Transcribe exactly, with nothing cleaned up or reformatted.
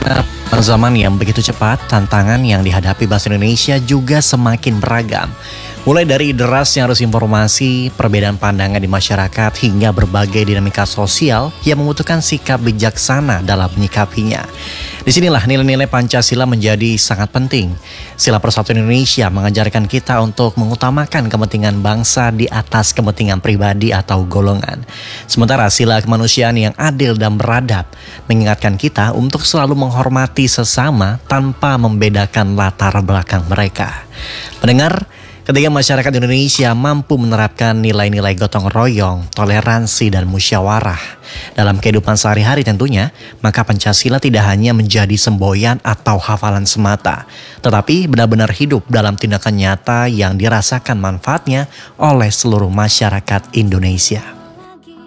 Perkembangan zaman yang begitu cepat, tantangan yang dihadapi bahasa Indonesia juga semakin beragam. Mulai dari derasnya arus informasi, perbedaan pandangan di masyarakat, hingga berbagai dinamika sosial yang membutuhkan sikap bijaksana dalam menyikapinya. Disinilah nilai-nilai Pancasila menjadi sangat penting. Sila Persatuan Indonesia mengajarkan kita untuk mengutamakan kepentingan bangsa di atas kepentingan pribadi atau golongan. Sementara sila kemanusiaan yang adil dan beradab mengingatkan kita untuk selalu menghormati sesama tanpa membedakan latar belakang mereka. Pendengar, ketika masyarakat Indonesia mampu menerapkan nilai-nilai gotong royong, toleransi, dan musyawarah dalam kehidupan sehari-hari tentunya, maka Pancasila tidak hanya menjadi semboyan atau hafalan semata, tetapi benar-benar hidup dalam tindakan nyata yang dirasakan manfaatnya oleh seluruh masyarakat Indonesia.